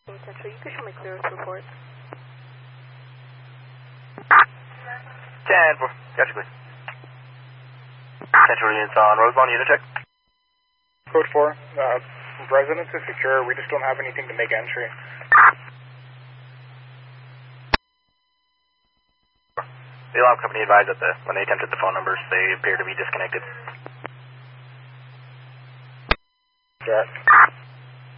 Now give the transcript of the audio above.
Central, you can show me clearance report. 10-4, gotcha, please. Central units on Rosemont, unit check. Code 4, residence is secure, we just don't have anything to make entry. The alarm company advised that when they attempted the phone numbers, they appear to be disconnected. Correct.